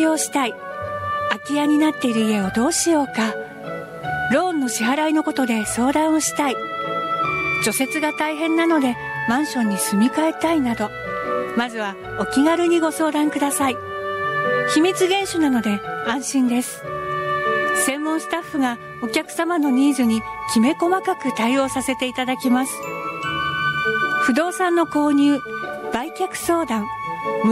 用したい、空き家になっている家をどうしようか、ローンの支払いのことで相談をしたい、除雪が大変なのでマンションに住み替えたいなど、まずはお気軽にご相談ください。秘密厳守なので安心です。専門スタッフがお客様のニーズにきめ細かく対応させていただきます。不動産の購入、売却相談、